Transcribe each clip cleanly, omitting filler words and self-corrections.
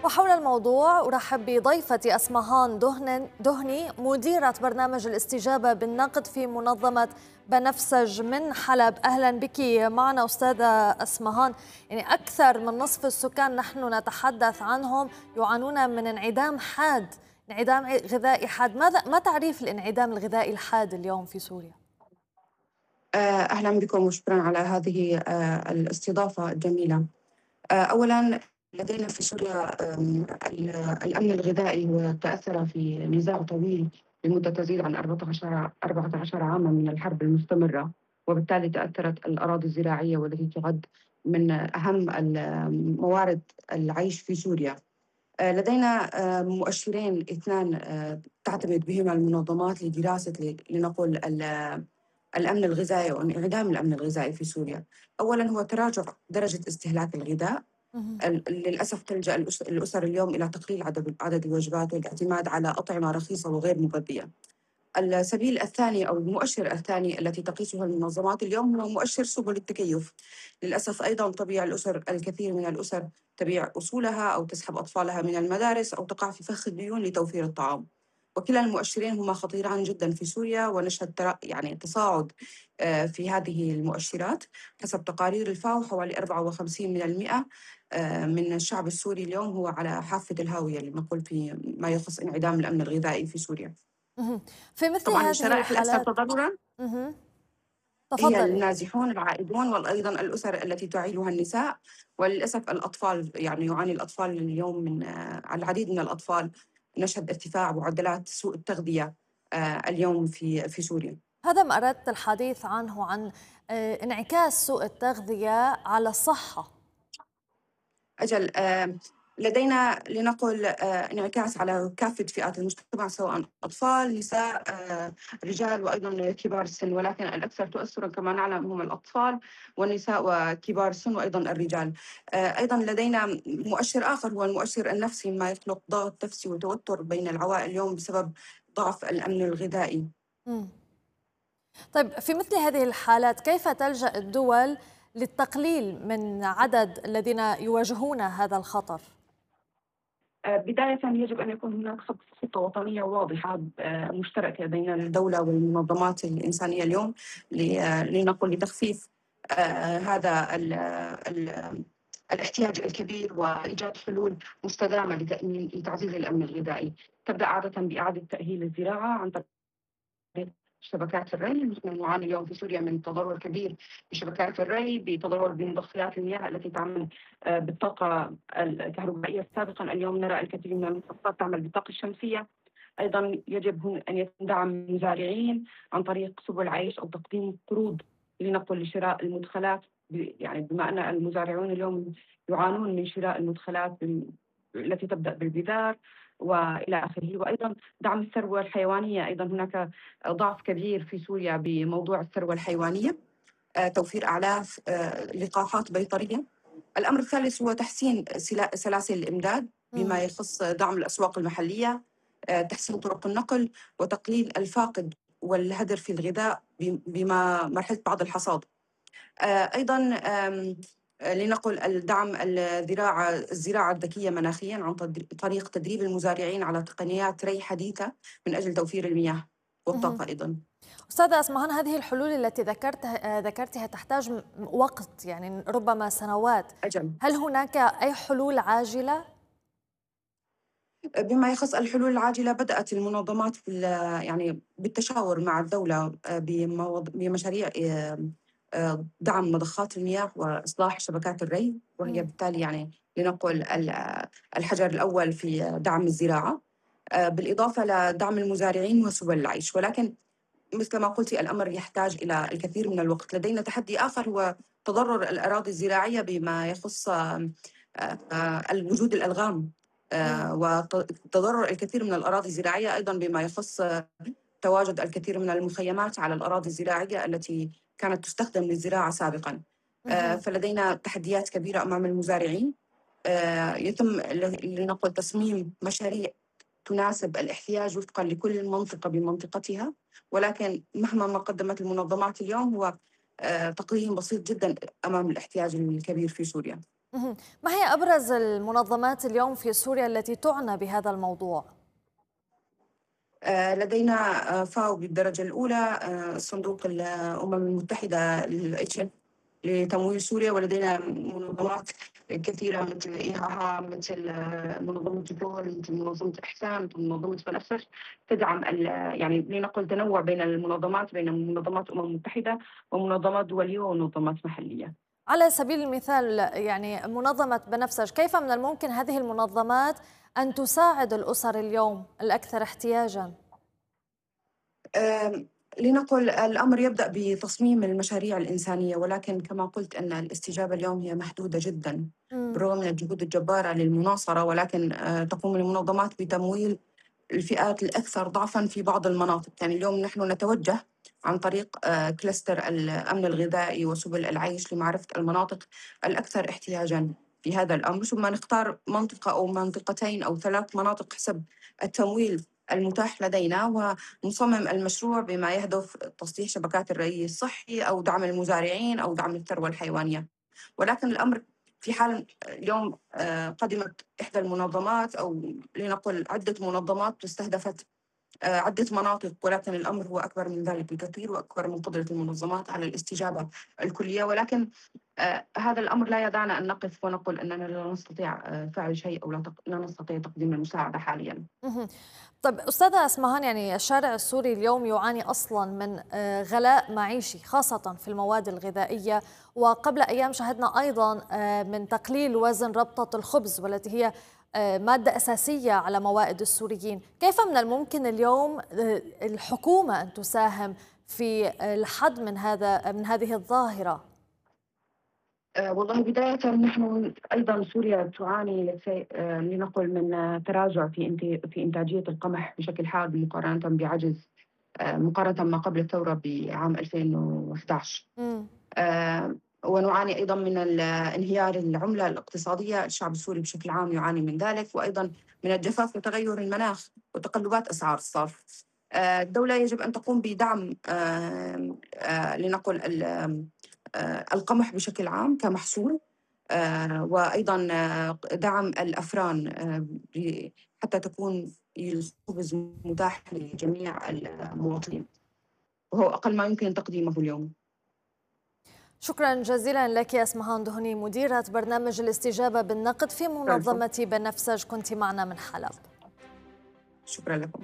وحول الموضوع أرحب بضيفتي أسمهان دهني مديرة برنامج الاستجابة بالنقد في منظمة بنفسج من حلب. أهلا بك معنا أستاذة أسمهان. يعني أكثر من نصف السكان نحن نتحدث عنهم يعانون من انعدام حاد، انعدام غذائي حاد. ما تعريف الانعدام الغذائي الحاد اليوم في سوريا؟ أهلا بكم وشكرا على هذه الاستضافة الجميلة. أولا لدينا في سوريا الأمن الغذائي وتأثر في نزاع طويل لمدة تزيد عن 14 عاما من الحرب المستمرة، وبالتالي تأثرت الأراضي الزراعية والتي تعد من أهم موارد العيش في سوريا. لدينا مؤشرين اثنان تعتمد بهما المنظمات لدراسة لنقل الأمن الغذائي وانعدام الأمن الغذائي في سوريا. أولاً هو تراجع درجة استهلاك الغذاء. للأسف تلجأ الأسر اليوم إلى تقليل عدد الوجبات والاعتماد على أطعمة رخيصة وغير مغذية. السبيل الثاني أو المؤشر الثاني التي تقيسه المنظمات اليوم هو مؤشر سبل التكيف. للأسف أيضاً تبيع الكثير من الأسر تبيع أصولها أو تسحب أطفالها من المدارس أو تقع في فخ الديون لتوفير الطعام. وكلا المؤشرين هما خطيران جدا في سوريا، ونشهد يعني تصاعد في هذه المؤشرات. حسب تقارير الفاو حوالي 54% من الشعب السوري اليوم هو على حافة الهاوية لنقول في ما يخص انعدام الأمن الغذائي في سوريا. في مثل طبعا هذه الشرائح الأكثر الحالات. تضرراً هي تفضلي. النازحون العائدون، وأيضا الأسر التي تعيلها النساء، وللأسف الأطفال. يعني يعاني الأطفال اليوم من العديد من الأطفال. نشهد ارتفاع معدلات سوء التغذية اليوم في سوريا. هذا ما أردت الحديث عنه، عن انعكاس سوء التغذية على الصحة. أجل، لدينا لنقل انعكاس على كافة فئات المجتمع، سواء أطفال، نساء، رجال، وأيضا كبار السن، ولكن الأكثر تؤثرا كما نعلم هم الأطفال والنساء وكبار السن وأيضا الرجال. أيضا لدينا مؤشر آخر هو المؤشر النفسي، ما يخلق ضغط نفسي وتوتر بين العوائل اليوم بسبب ضعف الأمن الغذائي. مم. طيب، في مثل هذه الحالات كيف تلجأ الدول للتقليل من عدد الذين يواجهون هذا الخطر؟ بداية يجب أن يكون هناك خطة وطنية واضحة مشتركة بين الدولة والمنظمات الإنسانية اليوم لنقل لتخفيف هذا الاحتياج الكبير، وإيجاد حلول مستدامة لتعزيز الأمن الغذائي. تبدأ عادة بإعادة تأهيل الزراعة عن طريق شبكات الري. نحن نعاني اليوم في سوريا من تضرر كبير بشبكات الري، بتضرر بمضخات المياه التي تعمل بالطاقة الكهربائية سابقا. اليوم نرى الكثير من المحطات تعمل بالطاقة الشمسية. أيضا يجب أن يدعم المزارعين عن طريق سبل عيش أو تقديم قروض لنقل لشراء المدخلات. يعني بما أن المزارعون اليوم يعانون من شراء المدخلات التي تبدأ بالبذار والى اخره. وايضا دعم الثروه الحيوانيه. ايضا هناك ضعف كبير في سوريا بموضوع الثروه الحيوانيه، توفير اعلاف، لقاحات بيطريه. الامر الثالث هو تحسين سلاسل الامداد بما يخص دعم الاسواق المحليه، تحسين طرق النقل، وتقليل الفاقد والهدر في الغذاء بما مرحله بعد الحصاد. أيضاً لنقل الدعم الزراعة الذكية مناخياً عن طريق تدريب المزارعين على تقنيات ري حديثة من أجل توفير المياه والطاقة أيضاً. أستاذة أسمهان، هذه الحلول التي ذكرتها تحتاج وقت، يعني ربما سنوات. أجل. هل هناك أي حلول عاجلة؟ بما يخص الحلول العاجلة، بدأت المنظمات يعني بالتشاور مع الدولة بمشاريع دعم مضخات المياه وإصلاح شبكات الري، وهي بالتالي يعني لنقل الحجر الأول في دعم الزراعة، بالإضافة لدعم المزارعين وسبل العيش. ولكن مثل ما قلت الأمر يحتاج إلى الكثير من الوقت. لدينا تحدي آخر هو تضرر الأراضي الزراعية بما يخص الوجود الألغام، وتضرر الكثير من الأراضي الزراعية أيضا بما يخص تواجد الكثير من المخيمات على الأراضي الزراعية التي كانت تستخدم للزراعة سابقا. فلدينا تحديات كبيرة أمام المزارعين. يتم لنقل تصميم مشاريع تناسب الاحتياج وفقا لكل منطقة بمنطقتها، ولكن مهما ما قدمت المنظمات اليوم هو تقييم بسيط جدا أمام الاحتياج الكبير في سوريا. ما هي أبرز المنظمات اليوم في سوريا التي تعنى بهذا الموضوع؟ لدينا فاو بالدرجة الأولى، صندوق الأمم المتحدة لتمويل سوريا، ولدينا منظمات كثيرة مثل إيهاها، مثل منظمة جول، مثل منظمة إحسان، مثل منظمة بنفسج، تدعم يعني لنقل تنوع بين المنظمات، بين منظمات أمم متحدة ومنظمات دولية ومنظمات محلية. على سبيل المثال يعني منظمة بنفسج، كيف من الممكن هذه المنظمات أن تساعد الأسر اليوم الأكثر احتياجاً؟ لنقل الأمر يبدأ بتصميم المشاريع الإنسانية، ولكن كما قلت أن الاستجابة اليوم هي محدودة جدا بالرغم من الجهود الجبارة للمناصرة، ولكن تقوم المنظمات بتمويل الفئات الأكثر ضعفا في بعض المناطق. يعني اليوم نحن نتوجه عن طريق كلستر الأمن الغذائي وسبل العيش لمعرفة المناطق الأكثر احتياجا في هذا الأمر، ثم نختار منطقة أو منطقتين أو 3 مناطق حسب التمويل المتاح لدينا، ونصمم المشروع بما يهدف تصليح شبكات الري الصحي أو دعم المزارعين أو دعم الثروة الحيوانية. ولكن الأمر في حال اليوم قدمت إحدى المنظمات أو لنقل عدة منظمات استهدفت عدة مناطق، ولكن الأمر هو أكبر من ذلك بكثير وأكبر من قدرة المنظمات على الاستجابة الكلية. ولكن هذا الأمر لا يدعنا أن نقف ونقول أننا لا نستطيع فعل شيء أو لا نستطيع تقديم المساعدة حاليا. طيب أستاذة أسمهان، يعني الشارع السوري اليوم يعاني أصلا من غلاء معيشي خاصة في المواد الغذائية، وقبل أيام شهدنا أيضا من تقليل وزن ربطة الخبز والتي هي مادة أساسية على موائد السوريين. كيف من الممكن اليوم الحكومة أن تساهم في الحد من هذه الظاهرة؟ والله بداية نحن أيضا سوريا تعاني لنقل من تراجع في إنتاجية القمح بشكل حاد مقارنة بعجز مقارنة ما قبل الثورة بعام 2011. ونعاني أيضا من انهيار العملة الاقتصادية، الشعب السوري بشكل عام يعاني من ذلك، وأيضا من الجفاف وتغير المناخ وتقلبات أسعار الصرف. الدولة يجب أن تقوم بدعم لنقل القمح بشكل عام كمحصول، وأيضا دعم الأفران حتى تكون الخبز متاح لجميع المواطنين، وهو أقل ما يمكن تقديمه اليوم. شكرا جزيلا لك أسمهان دهني، مديرة برنامج الاستجابة بالنقد في منظمة بنفسج، كنت معنا من حلب. شكرا لكم.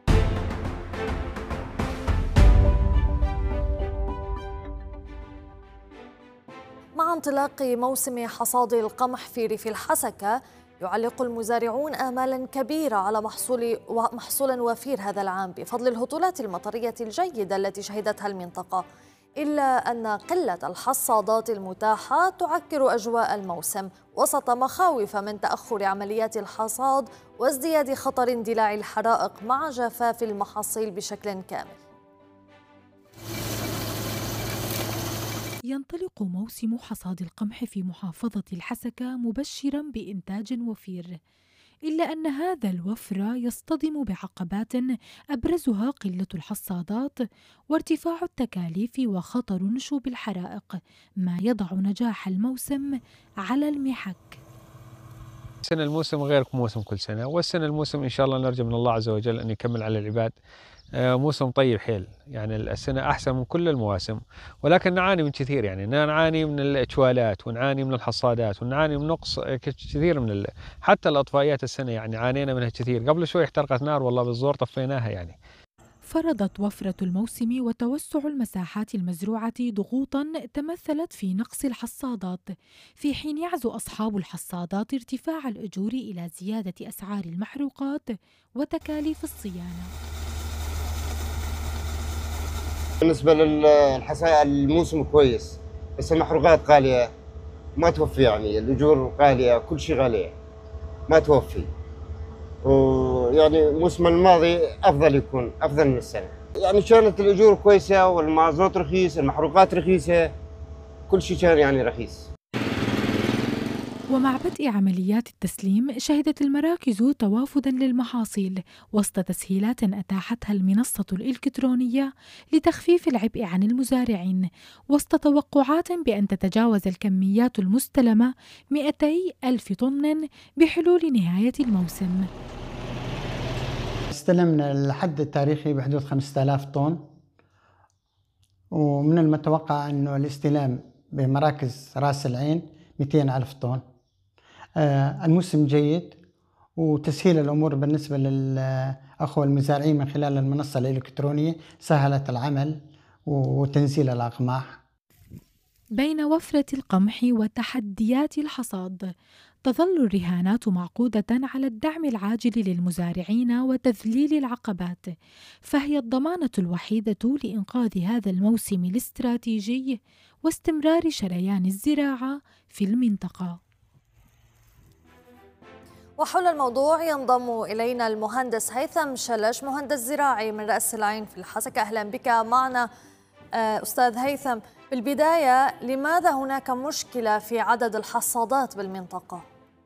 مع انطلاق موسم حصاد القمح في ريف الحسكة، يعلق المزارعون آمالا كبيرة على محصول وفير هذا العام بفضل الهطولات المطرية الجيدة التي شهدتها المنطقة، إلا أن قلة الحصادات المتاحة تعكر أجواء الموسم وسط مخاوف من تأخر عمليات الحصاد وازدياد خطر اندلاع الحرائق مع جفاف المحاصيل بشكل كامل. ينطلق موسم حصاد القمح في محافظة الحسكة مبشراً بإنتاج وفير، إلا أن هذا الوفر يصطدم بعقبات أبرزها قلة الحصادات وارتفاع التكاليف وخطر نشوب الحرائق، ما يضع نجاح الموسم على المحك. السنة الموسم غير موسم كل سنة، والسنة الموسم إن شاء الله نرجو من الله عز وجل أن يكمل على العباد موسم طيب حيل. يعني السنة أحسن من كل المواسم، ولكن نعاني من كثير، يعني نعاني من الإجوالات ونعاني من الحصادات ونعاني من نقص كثير من حتى الأطفائيات السنة يعني عانينا منها كثير. قبل شوي احترقت نار والله بالزور طفيناها. يعني فرضت وفرة الموسم وتوسع المساحات المزروعة ضغوطاً تمثلت في نقص الحصادات، في حين يعزو أصحاب الحصادات ارتفاع الأجور إلى زيادة أسعار المحروقات وتكاليف الصيانة. بالنسبة للحصاد الموسم كويس، بس المحروقات غالية ما توفي، يعني الأجور غالية، كل شيء غالي ما توفي. ويعني الموسم الماضي يكون أفضل من السنة، يعني كانت الأجور كويسة والمازوت رخيص، المحروقات رخيصة، كل شيء كان يعني رخيص. ومع بدء عمليات التسليم شهدت المراكز توافداً للمحاصيل وسط تسهيلات أتاحتها المنصة الإلكترونية لتخفيف العبء عن المزارعين، وسط توقعات بأن تتجاوز الكميات المستلمة 200,000 طن بحلول نهاية الموسم. استلمنا الحد التاريخي بحدود 5000 طن، ومن المتوقع أنه الاستلام بمراكز رأس العين 200,000 طن. الموسم جيد، وتسهيل الأمور بالنسبة للأخوة المزارعين من خلال المنصة الإلكترونية سهلت العمل وتنزيل الأقماح. بين وفرة القمح وتحديات الحصاد، تظل الرهانات معقودة على الدعم العاجل للمزارعين وتذليل العقبات، فهي الضمانة الوحيدة لإنقاذ هذا الموسم الاستراتيجي واستمرار شريان الزراعة في المنطقة. وحول الموضوع ينضم إلينا المهندس هيثم شلش، مهندس زراعي من رأس العين في الحسكة. أهلا بك معنا أستاذ هيثم. بالبداية، لماذا هناك مشكلة في عدد الحصادات بالمنطقة؟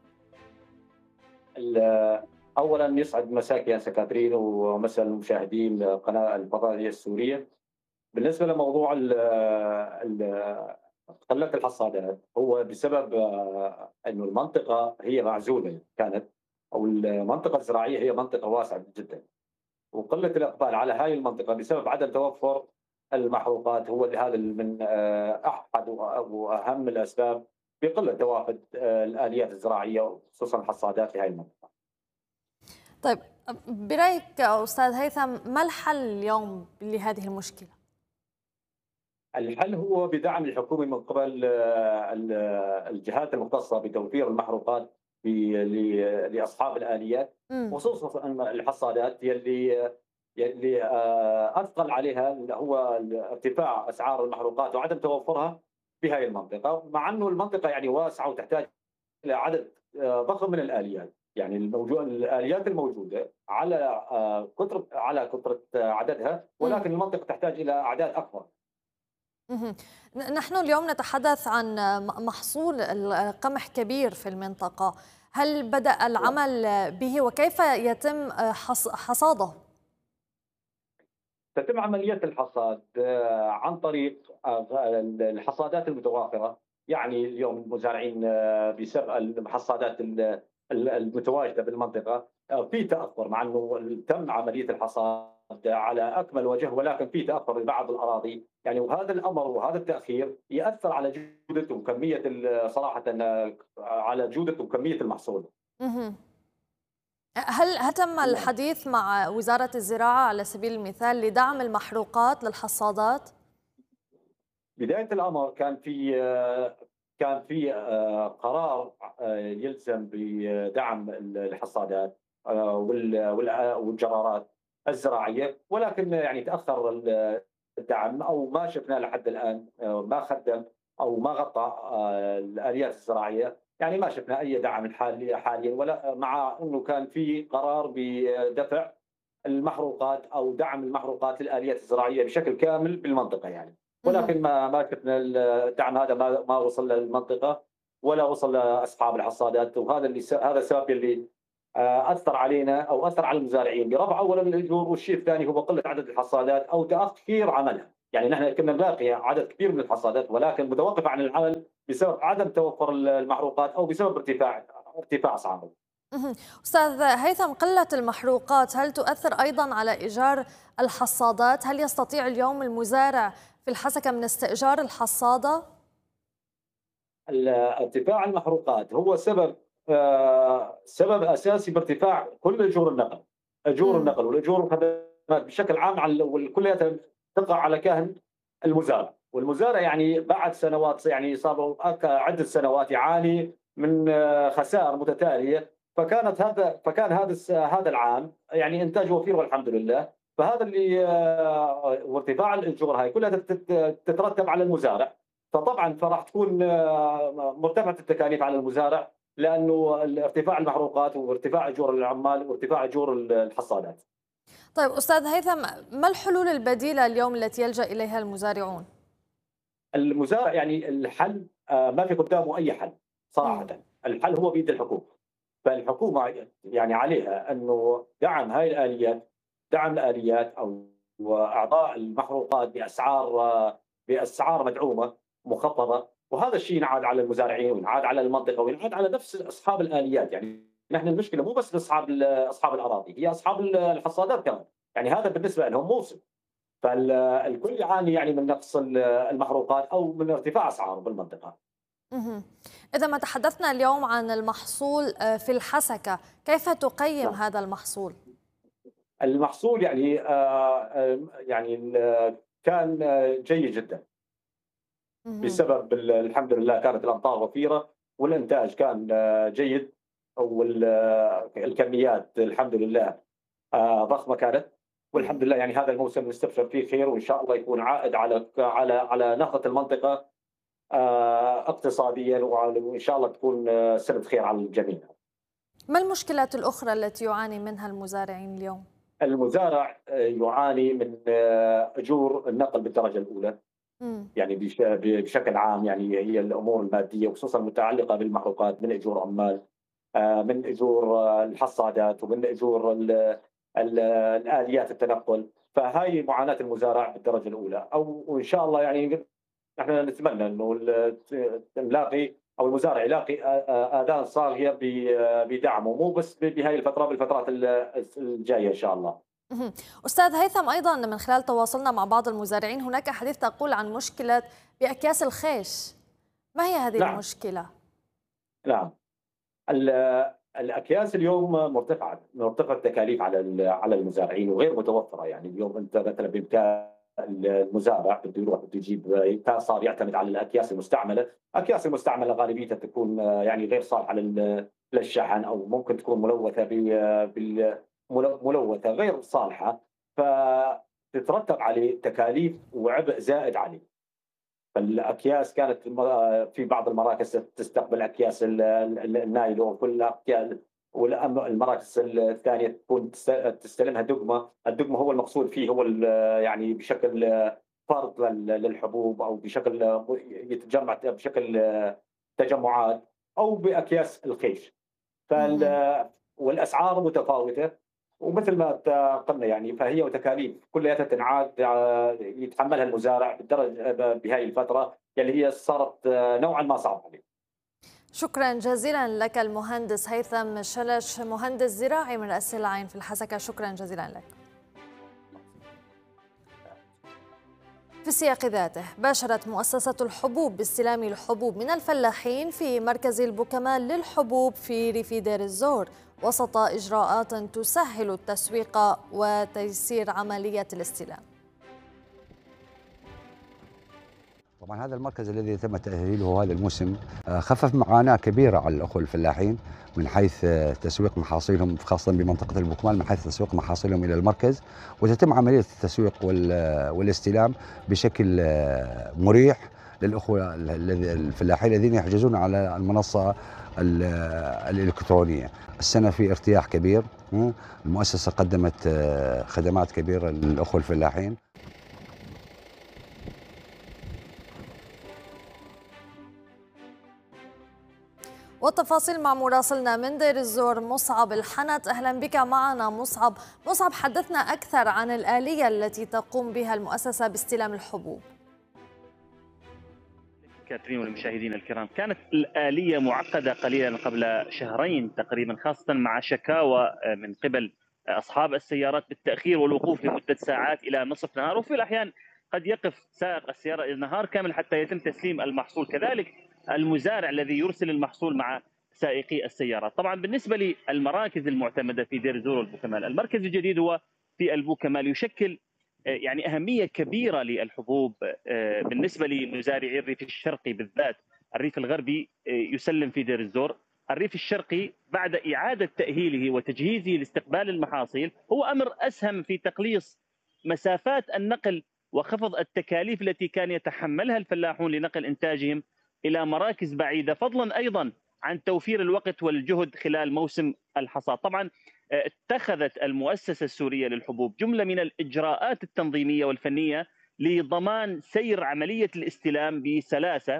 أولا يسعد مساك يا سكاترين ومساء المشاهدين قناة الفضائية السورية. بالنسبة لموضوع قلة الحصادات، هو بسبب أنه المنطقة هي معزولة كانت، أو المنطقة الزراعية هي منطقة واسعة جدا، وقلة الإقبال على هاي المنطقة بسبب عدم توفر المحروقات هو هذا من أحد وأهم الأسباب بقلة توافد الآليات الزراعية خصوصا الحصادات في هاي المنطقة. طيب، برأيك أستاذ هيثم، ما الحل اليوم لهذه المشكلة؟ الحل هو بدعم الحكومي من قبل الجهات المختصة بتوفير المحروقات لأصحاب الآليات، خصوصا الحصادات يلي أثقل عليها اللي هو ارتفاع أسعار المحروقات وعدم توفرها في هذه المنطقة، مع أنه المنطقة يعني واسعة وتحتاج إلى عدد ضخم من الآليات. يعني الآليات الموجودة على كثرة عددها، ولكن المنطقة تحتاج إلى أعداد أكبر. نحن اليوم نتحدث عن محصول القمح كبير في المنطقة، هل بدأ العمل به وكيف يتم حصاده؟ تتم عمليات الحصاد عن طريق الحصادات المتوافرة. يعني اليوم المزارعين بسبب الحصادات المتواجدة بالمنطقة في تأخر، مع أنه تم عملية الحصاد على أكمل وجه، ولكن في تأخر لبعض الأراضي. يعني وهذا الأمر وهذا التأخير يأثر على جودة وكمية صراحة على جودة وكمية المحصول. هل تم الحديث مع وزارة الزراعة على سبيل المثال لدعم المحروقات للحصادات؟ بداية الأمر كان في قرار يلزم بدعم الحصادات والجرارات الزراعية، ولكن يعني تأخر الدعم، أو ما شفنا لحد الآن ما خدم أو ما غطى الآليات الزراعية. يعني ما شفنا أي دعم حاليا، ولا مع أنه كان في قرار بدفع المحروقات أو دعم المحروقات للآليات الزراعية بشكل كامل بالمنطقة يعني، ولكن ما شفنا الدعم هذا، ما وصل للمنطقة ولا وصل لأصحاب الحصادات. وهذا هذا السبب اللي أثر علينا أو أثر على المزارعين برفع أولا الأجور، والشيء الثاني هو قلة عدد الحصادات أو تأخير عملها. يعني نحن كنا نلاقي عدد كبير من الحصادات ولكن متوقف عن العمل بسبب عدم توفر المحروقات أو بسبب ارتفاع أسعارها. أستاذ هيثم، قلة المحروقات هل تؤثر أيضا على إيجار الحصادات؟ هل يستطيع اليوم المزارع في الحسكة من استئجار الحصادة؟ ارتفاع المحروقات هو سبب أساسي بارتفاع كل أجور النقل والأجور الخدمات بشكل عام، والكلية تقع على كاهن المزارع. والمزارع يعني بعد سنوات، يعني صار عدة سنوات يعاني من خسائر متتالية، فكان هذا العام يعني إنتاج وفير والحمد لله. فهذا اللي وارتفاع الأجور هاي كلها تترتب على المزارع، فطبعا راح تكون مرتفعة التكاليف على المزارع، لأنه ارتفاع المحروقات وارتفاع أجور العمال وارتفاع أجور الحصادات. طيب أستاذ هيثم، ما الحلول البديلة اليوم التي يلجأ إليها المزارعون؟ المزارع يعني الحل ما في قدامه أي حل صراحة. الحل هو بيد الحكومه. فالحكومه يعني عليها انه دعم هاي الاليات، دعم الاليات او واعطاء المحروقات باسعار مدعومه مخفضه، وهذا الشيء ينعاد على المزارعين وينعاد على المنطقه وينعاد على نفس اصحاب الاليات. يعني نحن المشكله مو بس اصحاب الاراضي، هي اصحاب الحصادات كمان، يعني هذا بالنسبه لهم موسم. فالكل يعاني يعني من نقص المحروقات او من ارتفاع اسعاره بالمنطقه. إذا ما تحدثنا اليوم عن المحصول في الحسكة، كيف تقيم هذا المحصول؟ المحصول يعني كان جيد جدا بسبب الحمد لله كانت الامطار غفيره والانتاج كان جيد، والكميات الحمد لله ضخمه كانت، والحمد لله يعني هذا الموسم نستبشر فيه خير، وان شاء الله يكون عائد على نهضه المنطقه اقتصاديا، وان شاء الله تكون سنه خير على الجميع. ما المشكلات الاخرى التي يعاني منها المزارعين اليوم؟ المزارع يعاني من اجور النقل بالدرجه الاولى. يعني بشكل عام يعني هي الامور الماديه وخصوصا المتعلقه بالمحروقات، من اجور عمال، من اجور الحصادات، ومن اجور الاليات التنقل. فهاي معاناه المزارع بالدرجه الاولى، وان شاء الله يعني نحن نتمنى انه نلاقي او المزارع يلاقي اذان صاغيه بدعمه، مو بس بهاي الفتره، بالفترات الجايه ان شاء الله. أستاذ هيثم، أيضا من خلال تواصلنا مع بعض المزارعين هناك حديث تقول عن مشكلة بأكياس الخيش، ما هي هذه المشكلة؟ نعم، الأكياس اليوم مرتفعة التكاليف على المزارعين وغير متوفرة. يعني اليوم أنت مثلا بإمكان المزارع بده يروح بده يجيب، صار يعتمد على الأكياس المستعملة. الأكياس المستعملة غالبيتها تكون يعني غير صالحة للشحن، أو ممكن تكون ملوثة ملوثه غير صالحه، فتترتب عليه تكاليف وعبء زائد عليه. فالاكياس كانت في بعض المراكز تستقبل اكياس النايلون كلها، والمراكز الثانيه تكون تستلمها دقمه، الدقمه هو المقصود فيه هو يعني بشكل فرد للحبوب، او بشكل يتجمع بشكل تجمعات، او باكياس الخيش. والاسعار متفاوته، ومثل ما قلنا يعني فهي وتكاليف كلها تنعاد يتحملها المزارع بالدرجه بهذه الفتره اللي هي صارت نوعا ما صعبه عليه. شكرا جزيلا لك المهندس هيثم شلش، مهندس زراعي من رأس العين في الحسكة، شكرا جزيلا لك. في سياق ذاته، باشرت مؤسسة الحبوب باستلام الحبوب من الفلاحين في مركز البوكمال للحبوب في ريف دير الزور، وسط إجراءات تسهل التسويق وتيسير عملية الاستلام. طبعا هذا المركز الذي تم تأهيله هذا الموسم خفف معاناة كبيرة على الأخوة الفلاحين من حيث تسويق محاصيلهم، خاصة بمنطقة البوكمال، من حيث تسويق محاصيلهم إلى المركز، وتتم عملية التسويق والاستلام بشكل مريح للأخوة الفلاحين الذين يحجزون على المنصة الإلكترونية. السنة في ارتياح كبير، المؤسسة قدمت خدمات كبيرة للأخوة الفلاحين. والتفاصيل مع مراسلنا من دير الزور مصعب الحنت. أهلا بك معنا مصعب. حدثنا أكثر عن الآلية التي تقوم بها المؤسسة باستلام الحبوب. كاترين والمشاهدين الكرام، كانت الآلية معقدة قليلا قبل شهرين تقريبا، خاصة مع شكاوى من قبل أصحاب السيارات بالتأخير والوقوف لمدة ساعات إلى نصف نهار، وفي الأحيان قد يقف سائق السيارة إلى نهار كامل حتى يتم تسليم المحصول. كذلك المزارع الذي يرسل المحصول مع سائقي السيارات. طبعا بالنسبة للمراكز المعتمدة في دير الزور والبوكمال، المركز الجديد هو في البوكمال، يشكل يعني أهمية كبيرة للحبوب بالنسبة لمزارعي الريف الشرقي بالذات. الريف الغربي يسلم في دير الزور، الريف الشرقي بعد إعادة تأهيله وتجهيزه لاستقبال المحاصيل هو أمر أسهم في تقليص مسافات النقل وخفض التكاليف التي كان يتحملها الفلاحون لنقل إنتاجهم إلى مراكز بعيدة، فضلا أيضا عن توفير الوقت والجهد خلال موسم الحصاد. طبعا اتخذت المؤسسة السورية للحبوب جملة من الإجراءات التنظيمية والفنية لضمان سير عملية الاستلام بسلاسة،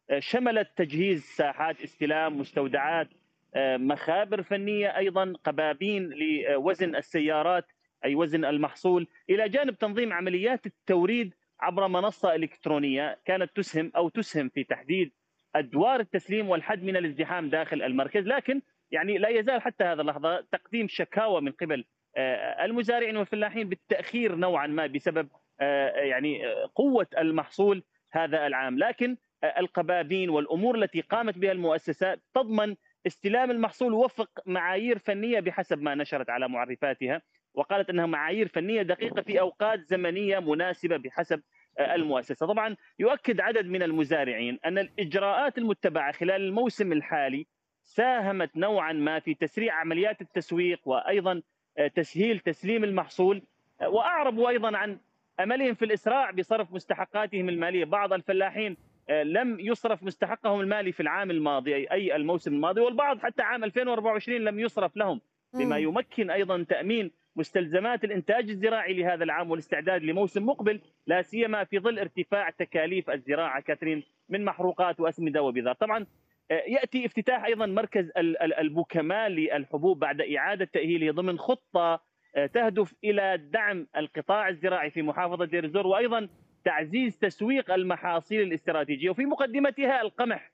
شملت تجهيز ساحات استلام، مستودعات، مخابر فنية، أيضا قبابين لوزن السيارات أي وزن المحصول، إلى جانب تنظيم عمليات التوريد عبر منصة إلكترونية كانت تسهم في تحديد أدوار التسليم والحد من الازدحام داخل المركز. لكن يعني لا يزال حتى هذه اللحظة تقديم شكاوى من قبل المزارعين والفلاحين بالتأخير نوعا ما بسبب يعني قوة المحصول هذا العام. لكن القبابين والأمور التي قامت بها المؤسسات تضمن استلام المحصول وفق معايير فنية بحسب ما نشرت على معرفاتها، وقالت أنها معايير فنية دقيقة في أوقات زمنية مناسبة بحسب المؤسسة. طبعا يؤكد عدد من المزارعين أن الإجراءات المتبعة خلال الموسم الحالي ساهمت نوعا ما في تسريع عمليات التسويق وأيضا تسهيل تسليم المحصول، وأعربوا أيضا عن أملهم في الإسراع بصرف مستحقاتهم المالية. بعض الفلاحين لم يصرف مستحقهم المالي في العام الماضي أي الموسم الماضي، والبعض حتى عام 2024 لم يصرف لهم، بما يمكن أيضا تأمين مستلزمات الإنتاج الزراعي لهذا العام والاستعداد لموسم مقبل، لا سيما في ظل ارتفاع تكاليف الزراعة كاترين من محروقات وأسمدة وبذار. طبعا يأتي افتتاح أيضا مركز البوكمال للحبوب بعد إعادة تأهيله ضمن خطة تهدف إلى دعم القطاع الزراعي في محافظة دير الزور، وأيضا تعزيز تسويق المحاصيل الاستراتيجية، وفي مقدمتها القمح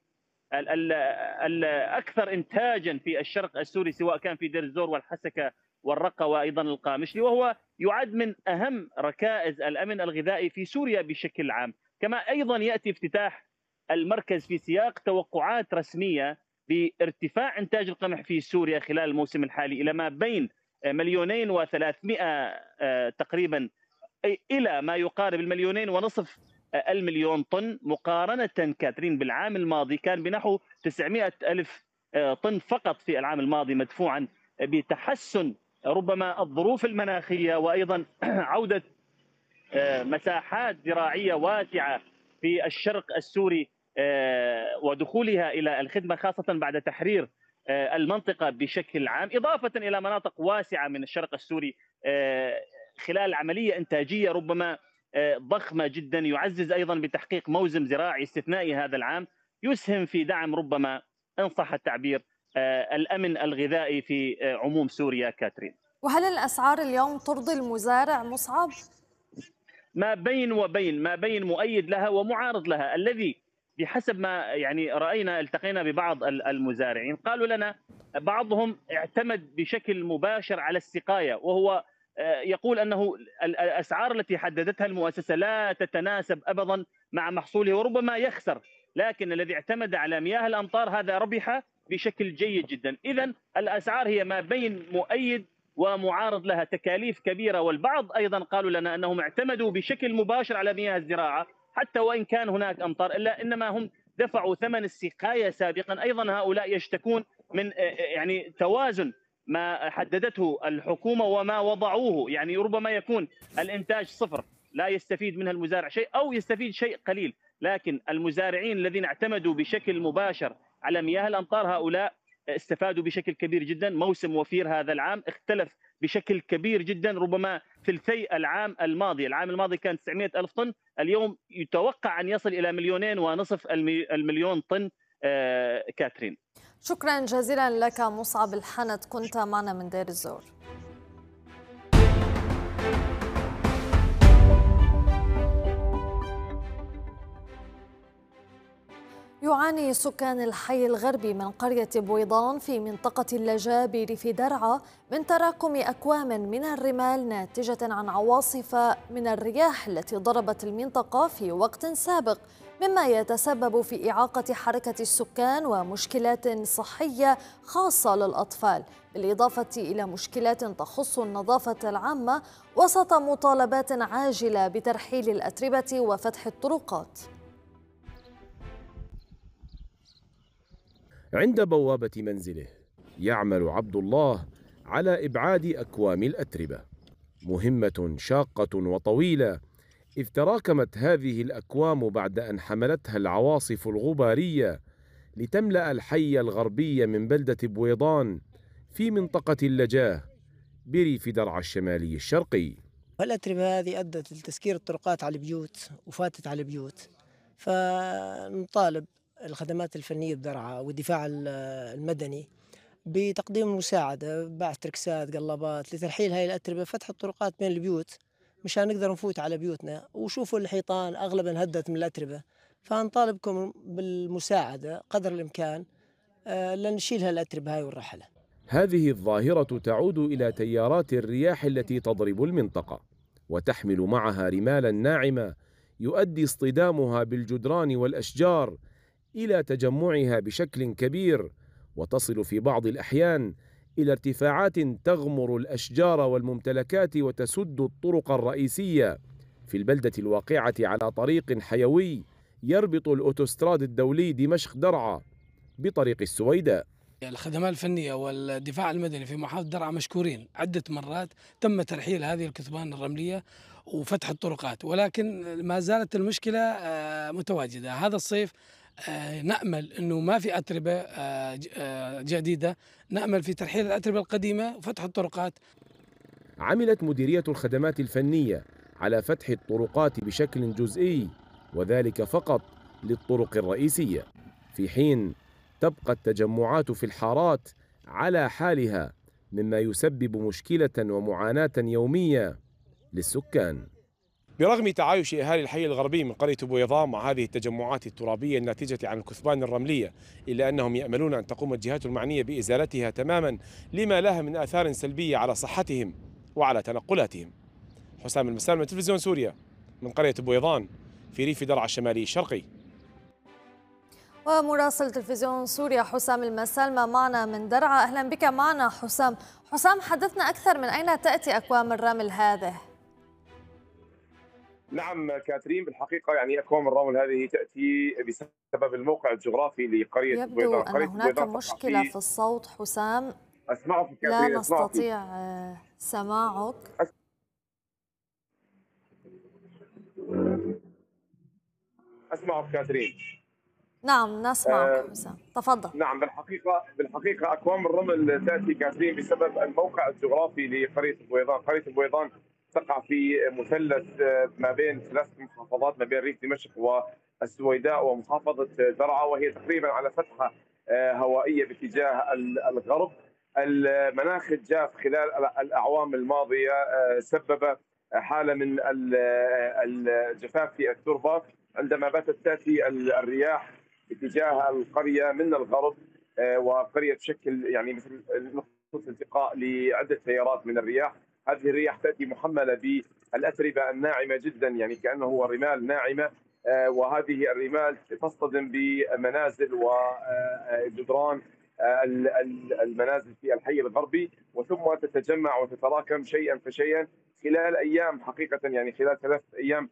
الأكثر إنتاجا في الشرق السوري، سواء كان في دير الزور والحسكة والرقة وأيضا القامشلي، وهو يعد من أهم ركائز الأمن الغذائي في سوريا بشكل عام. كما أيضا يأتي افتتاح المركز في سياق توقعات رسمية بارتفاع إنتاج القمح في سوريا خلال الموسم الحالي إلى ما بين 2,300,000 تقريبا إلى ما يقارب 2,500,000 طن، مقارنة كاترين بالعام الماضي كان بنحو 900,000 طن فقط في العام الماضي، مدفوعا بتحسن ربما الظروف المناخية وأيضا عودة مساحات زراعية واسعة في الشرق السوري ودخولها إلى الخدمة، خاصة بعد تحرير المنطقة بشكل عام، إضافة إلى مناطق واسعة من الشرق السوري خلال عملية إنتاجية ربما ضخمة جدا، يعزز أيضا بتحقيق موسم زراعي استثنائي هذا العام، يسهم في دعم ربما إن صح التعبير الأمن الغذائي في عموم سوريا. كاترين، وهل الأسعار اليوم ترضي المزارع مصعب؟ ما بين وبين، ما بين مؤيد لها ومعارض لها. الذي بحسب ما يعني رأينا التقينا ببعض المزارعين قالوا لنا بعضهم اعتمد بشكل مباشر على السقاية، وهو يقول أنه الأسعار التي حددتها المؤسسة لا تتناسب أبدا مع محصوله وربما يخسر، لكن الذي اعتمد على مياه الأمطار هذا ربح بشكل جيد جدا. إذن الأسعار هي ما بين مؤيد ومعارض لها، تكاليف كبيرة، والبعض أيضا قالوا لنا أنهم اعتمدوا بشكل مباشر على مياه الزراعة حتى وإن كان هناك أمطار، إلا إنما هم دفعوا ثمن السقاية سابقا. أيضا هؤلاء يشتكون من يعني توازن ما حددته الحكومة وما وضعوه، يعني ربما يكون الإنتاج صفر لا يستفيد منها المزارع شيء أو يستفيد شيء قليل، لكن المزارعين الذين اعتمدوا بشكل مباشر على مياه الأمطار هؤلاء استفادوا بشكل كبير جدا. موسم وفير هذا العام اختلف بشكل كبير جدا، ربما ثلثي العام الماضي. العام الماضي كان 900,000 طن، اليوم يتوقع أن يصل إلى 2,500,000 طن. كاترين، شكرا جزيلا لك مصعب الحنت، كنت معنا من دير الزور. يعاني سكان الحي الغربي من قرية بويضان في منطقة اللجا بريف درعا من تراكم أكوام من الرمال ناتجة عن عواصف من الرياح التي ضربت المنطقة في وقت سابق، مما يتسبب في إعاقة حركة السكان ومشكلات صحية خاصة للأطفال، بالإضافة إلى مشكلات تخص النظافة العامة، وسط مطالبات عاجلة بترحيل الأتربة وفتح الطرقات. عند بوابة منزله يعمل عبد الله على إبعاد أكوام الأتربة، مهمة شاقة وطويلة، إذ تراكمت هذه الأكوام بعد أن حملتها العواصف الغبارية لتملأ الحي الغربي من بلدة بويضان في منطقة اللجاه بريف درعا الشمالي الشرقي. الأتربة هذه أدت لتسكير الطرقات على البيوت وفاتت على البيوت، فنطالب الخدمات الفنية بدرعا والدفاع المدني بتقديم مساعدة، باع تركسات قلابات لترحيل هاي الأتربة، فتح الطرقات بين البيوت مشان نقدر نفوت على بيوتنا. وشوفوا الحيطان أغلبها انهدت من الأتربة، فنطالبكم بالمساعدة قدر الإمكان لنشيل هالأتربة هاي ونرحلها. هذه الظاهرة تعود إلى تيارات الرياح التي تضرب المنطقة وتحمل معها رمالا ناعمة يؤدي اصطدامها بالجدران والأشجار إلى تجمعها بشكل كبير، وتصل في بعض الأحيان إلى ارتفاعات تغمر الأشجار والممتلكات وتسد الطرق الرئيسية في البلدة الواقعة على طريق حيوي يربط الأوتوستراد الدولي دمشق درعا بطريق السويداء. الخدمات الفنية والدفاع المدني في محافظة درعا مشكورين. عدة مرات تم ترحيل هذه الكثبان الرملية وفتح الطرقات، ولكن ما زالت المشكلة متواجدة. هذا الصيف نأمل أنه ما في أتربة جديدة، نأمل في ترحيل الأتربة القديمة وفتح الطرقات. عملت مديرية الخدمات الفنية على فتح الطرقات بشكل جزئي، وذلك فقط للطرق الرئيسية، في حين تبقى التجمعات في الحارات على حالها، مما يسبب مشكلة ومعاناة يومية للسكان. برغم تعايش أهالي الحي الغربي من قرية بويضان مع هذه التجمعات الترابية الناتجة عن الكثبان الرملية، إلا أنهم يأملون أن تقوم الجهات المعنية بإزالتها تماما لما لها من آثار سلبية على صحتهم وعلى تنقلاتهم. حسام المسالم من تلفزيون سوريا من قرية بويضان في ريف درعا الشمالي الشرقي. ومراسل تلفزيون سوريا حسام المسالمة معنا من درعا. أهلا بك معنا حسام. حدثنا أكثر، من أين تأتي أكوام الرمل هذه؟ نعم كاترين، بالحقيقة يعني أكوام الرمل هذه تأتي بسبب الموقع الجغرافي لقرية بويضان. يبدو أن هناك مشكلة في الصوت حسام، أسمعك لا نستطيع سماعك. أسمعك كاترين. نعم نسمعك حسام، تفضل. نعم بالحقيقة أكوام الرمل تأتي كاترين بسبب الموقع الجغرافي لقرية بويضان. قرية بويضان تقع في مثلث ما بين ثلاث محافظات، ما بين ريف دمشق والسويداء ومحافظة درعا، وهي تقريبا على فتحة هوائية باتجاه الغرب. المناخ الجاف خلال الأعوام الماضية سبب حالة من الجفاف في التربة عندما باتت تأتي الرياح اتجاه القرية من الغرب، وقرية تشكل يعني مثل نقطة التقاء لعدة تيارات من الرياح. هذه الرياح تأتي محملة بالأتربة الناعمة جدا، يعني كأنه رمال ناعمة، وهذه الرمال تصطدم بمنازل وجدران المنازل في الحي الغربي، وثم تتجمع وتتراكم شيئا فشيئا خلال أيام. حقيقة يعني خلال 3 أيام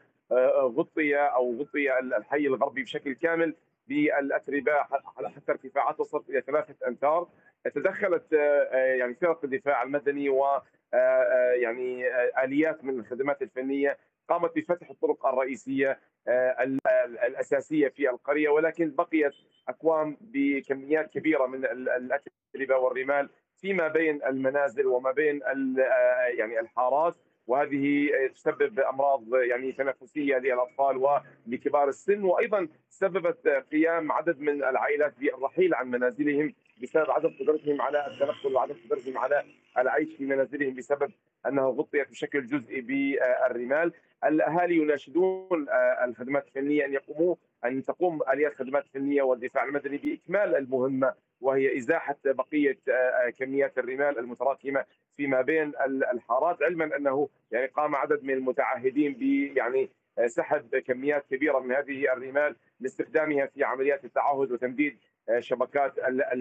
غطي الحي الغربي بشكل كامل بالأتربة حتى ارتفاعات تصل إلى 3 أمتار. تدخلت يعني فرق الدفاع المدني و يعني آليات من الخدمات الفنية قامت بفتح الطرق الرئيسية الأساسية في القرية، ولكن بقيت أكوام بكميات كبيرة من الأتربة والرمال فيما بين المنازل وما بين يعني الحارات، وهذه تسبب أمراض يعني تنفسية للأطفال ولكبار السن، وأيضا سببت قيام عدد من العائلات بالرحيل عن منازلهم بسبب عدم قدرتهم على التنقل وعدم قدرتهم على العيش في منازلهم بسبب أنه غطيت بشكل جزئي بالرمال. الأهالي يناشدون الخدمات الفنية أن تقوم آليات الخدمات الفنية والدفاع المدني بإكمال المهمة، وهي إزاحة بقية كميات الرمال المتراكمة فيما بين الحارات، علما أنه يعني قام عدد من المتعهدين يعني سحب كميات كبيرة من هذه الرمال لاستخدامها في عمليات التعهد وتمديد شبكات